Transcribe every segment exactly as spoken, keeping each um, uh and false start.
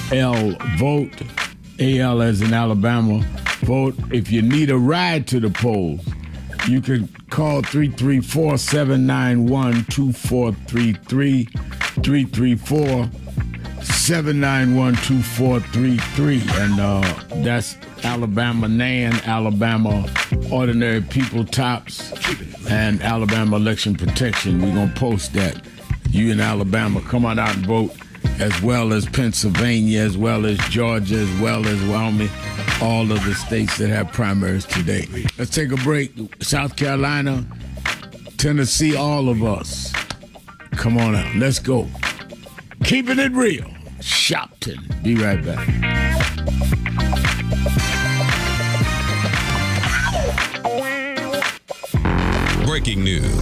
L, vote. A L as in Alabama, vote. If you need a ride to the polls, you can call three three four, seven nine one, two four three three, three three four, seven nine one, two four three three. And uh, that's Alabama Nan, Alabama Ordinary People Tops, and Alabama Election Protection. We're going to post that. You in Alabama, come on out and vote, as well as Pennsylvania, as well as Georgia, as well as Wyoming, all of the states that have primaries today. Let's take a break. South Carolina, Tennessee, all of us. Come on out. Let's go. Keeping it real. Shopton. Be right back. Breaking news.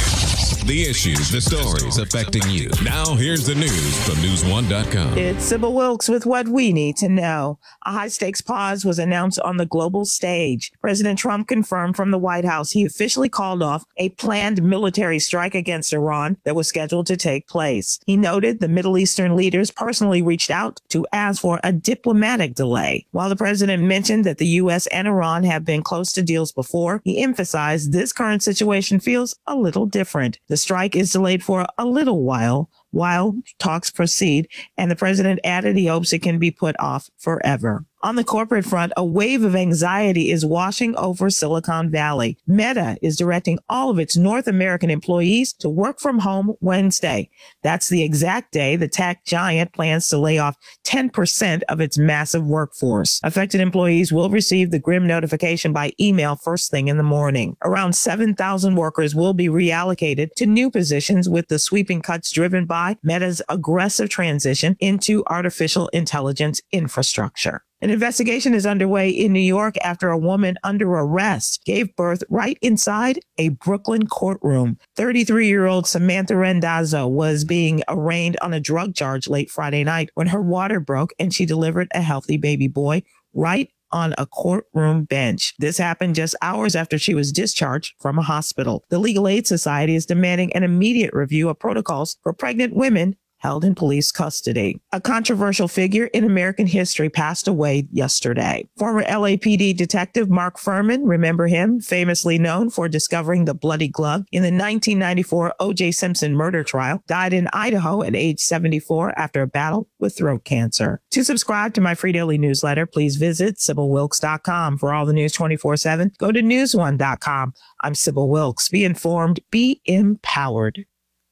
The issues, the stories affecting you. Now, here's the news from news one dot com. It's Sybil Wilkes with what we need to know. A high-stakes pause was announced on the global stage. President Trump confirmed from the White House he officially called off a planned military strike against Iran that was scheduled to take place. He noted the Middle Eastern leaders personally reached out to ask for a diplomatic delay. While the president mentioned that the U S and Iran have been close to deals before, he emphasized this current situation feels a little different. The strike is delayed for a little while while talks proceed, and the president added he hopes it can be put off forever. On the corporate front, a wave of anxiety is washing over Silicon Valley. Meta is directing all of its North American employees to work from home Wednesday. That's the exact day the tech giant plans to lay off ten percent of its massive workforce. Affected employees will receive the grim notification by email first thing in the morning. Around seven thousand workers will be reallocated to new positions, with the sweeping cuts driven by Meta's aggressive transition into artificial intelligence infrastructure. An investigation is underway in New York after a woman under arrest gave birth right inside a Brooklyn courtroom. thirty-three-year-old Samantha Randazzo was being arraigned on a drug charge late Friday night when her water broke and she delivered a healthy baby boy right on a courtroom bench. This happened just hours after she was discharged from a hospital. The Legal Aid Society is demanding an immediate review of protocols for pregnant women held in police custody. A controversial figure in American history passed away yesterday. Former L A P D detective Mark Fuhrman, remember him, famously known for discovering the bloody glove in the nineteen ninety-four O J Simpson murder trial, died in Idaho at age seventy-four after a battle with throat cancer. To subscribe to my free daily newsletter, please visit Sybil Wilkes dot com. For all the news twenty-four seven, go to news one dot com. I'm Sybil Wilkes. Be informed, be empowered.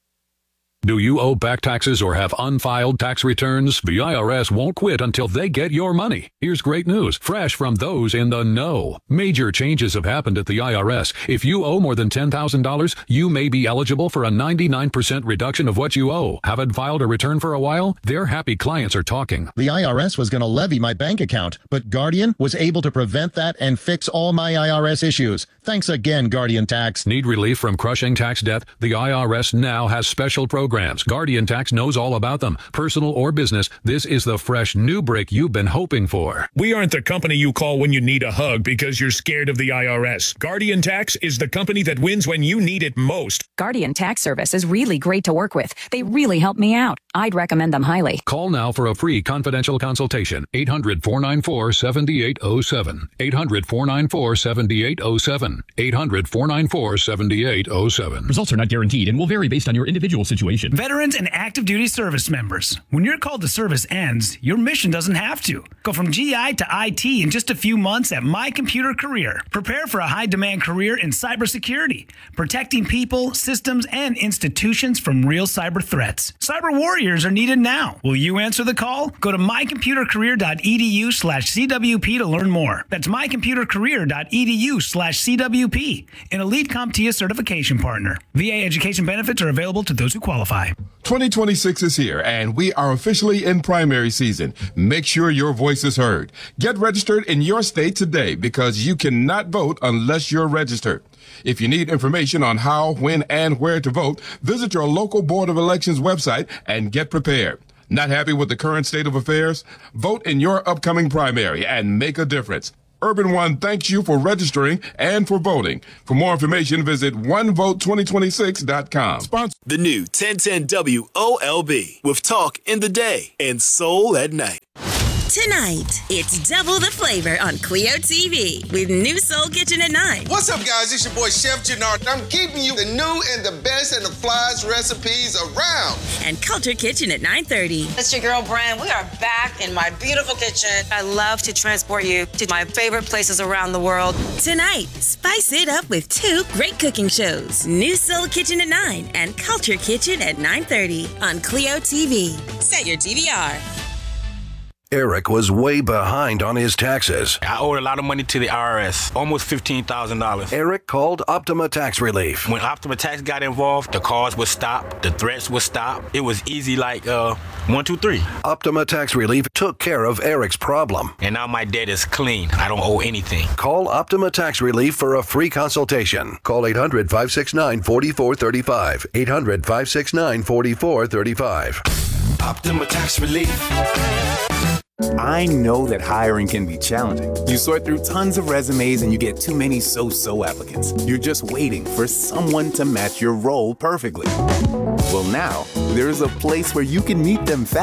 Do you owe back taxes or have unfiled tax returns? The I R S won't quit until they get your money. Here's great news, fresh from those in the know. Major changes have happened at the I R S. If you owe more than ten thousand dollars, you may be eligible for a ninety-nine percent reduction of what you owe. Haven't filed a return for a while? Their happy clients are talking. The I R S was going to levy my bank account, but Guardian was able to prevent that and fix all my I R S issues. Thanks again, Guardian Tax. Need relief from crushing tax debt? The I R S now has special programs. Guardian Tax knows all about them. Personal or business, this is the fresh new break you've been hoping for. We aren't the company you call when you need a hug because you're scared of the I R S. Guardian Tax is the company that wins when you need it most. Guardian Tax Service is really great to work with. They really help me out. I'd recommend them highly. Call now for a free confidential consultation. eight hundred, four nine four, seven eight zero seven. eight hundred, four nine four, seven eight zero seven. eight hundred, four nine four, seven eight zero seven. Results are not guaranteed and will vary based on your individual situation. Veterans and active duty service members. When your call to service ends, your mission doesn't have to. Go from G I to I T in just a few months at My Computer Career. Prepare for a high-demand career in cybersecurity, protecting people, systems, and institutions from real cyber threats. Cyber warriors are needed now. Will you answer the call? Go to mycomputercareer.edu slash CWP to learn more. That's mycomputercareer.edu slash CWP, an Elite CompTIA certification partner. V A education benefits are available to those who qualify. twenty twenty-six is here, and we are officially in primary season. Make sure your voice is heard. Get registered in your state today because you cannot vote unless you're registered. If you need information on how, when, and where to vote, visit your local Board of Elections website and get prepared. Not happy with the current state of affairs? Vote in your upcoming primary and make a difference. Urban One thanks you for registering and for voting. For more information, visit one vote twenty twenty-six dot com. Sponsor the new ten ten W O L B with talk in the day and soul at night. Tonight, it's double the flavor on Clio T V with New Soul Kitchen at nine. What's up, guys? It's your boy, Chef Gennard. I'm giving you the new and the best and the flyest recipes around. And Culture Kitchen at nine thirty. It's your girl, Brand. We are back in my beautiful kitchen. I love to transport you to my favorite places around the world. Tonight, spice it up with two great cooking shows. New Soul Kitchen at nine and Culture Kitchen at nine thirty on Clio T V. Set your D V R. Eric was way behind on his taxes. I owed a lot of money to the I R S, almost fifteen thousand dollars. Eric called Optima Tax Relief. When Optima Tax got involved, the calls would stop, the threats would stop. It was easy like uh, one, two, three. Optima Tax Relief took care of Eric's problem. And now my debt is clean. I don't owe anything. Call Optima Tax Relief for a free consultation. Call eight hundred, five six nine, four four three five. eight hundred, five six nine, four four three five. Optima Tax Relief. I know that hiring can be challenging. You sort through tons of resumes and you get too many so-so applicants. You're just waiting for someone to match your role perfectly. Well, now, there's a place where you can meet them fast.